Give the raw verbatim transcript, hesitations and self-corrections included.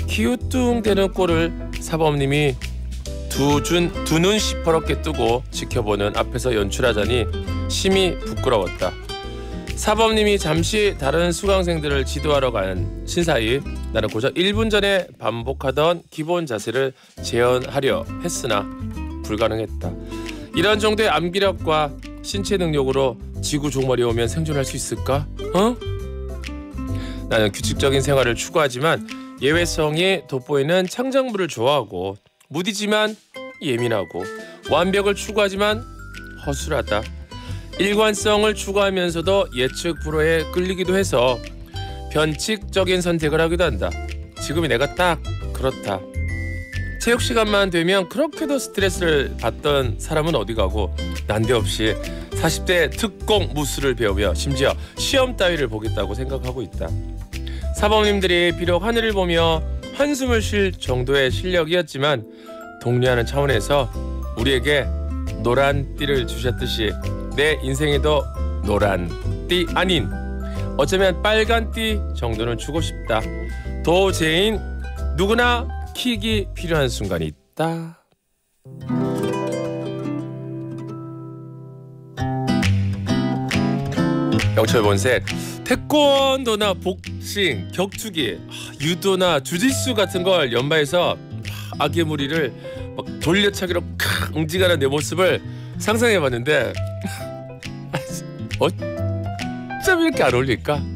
기우뚱대는 꼴을 사범님이 두 눈 시퍼렇게 뜨고 지켜보는 앞에서 연출하자니 심히 부끄러웠다. 사범님이 잠시 다른 수강생들을 지도하러 간 신사이 나는 고작 일 분 전에 반복하던 기본 자세를 재현하려 했으나 불가능했다. 이런 정도의 암기력과 신체 능력으로 지구 종말이 오면 생존할 수 있을까? 어? 나는 규칙적인 생활을 추구하지만 예외성이 돋보이는 창작물을 좋아하고 무디지만 예민하고 완벽을 추구하지만 허술하다. 일관성을 추구하면서도 예측 불허에 끌리기도 해서 변칙적인 선택을 하기도 한다. 지금이 내가 딱 그렇다. 체육 시간만 되면 그렇게도 스트레스를 받던 사람은 어디 가고 난데없이 사십 대 특공 무술을 배우며 심지어 시험 따위를 보겠다고 생각하고 있다. 사범님들이 비록 하늘을 보며 한숨을 쉴 정도의 실력이었지만 독려하는 차원에서 우리에게 노란 띠를 주셨듯이 내 인생에도 노란 띠 아닌 어쩌면 빨간 띠 정도는 주고 싶다. 도제인 누구나 킥이 필요한 순간이 있다. 영철 본색 태권도나 복싱, 격투기, 유도나 주짓수 같은 걸 연마해서 악의 무리를 막 돌려차기로 칵 응징하는 내 모습을 상상해봤는데 어쩜 이렇게 안 어울릴까?